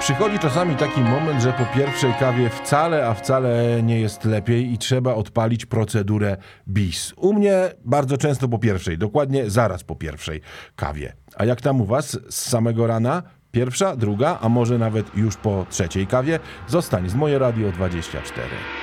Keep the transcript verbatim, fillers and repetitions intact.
Przychodzi czasami taki moment, że po pierwszej kawie wcale, a wcale nie jest lepiej i trzeba odpalić procedurę bis. U mnie bardzo często po pierwszej, dokładnie zaraz po pierwszej kawie. A jak tam u was z samego rana? Pierwsza, druga, a może nawet już po trzeciej kawie? Zostań z Moje Radio dwadzieścia cztery.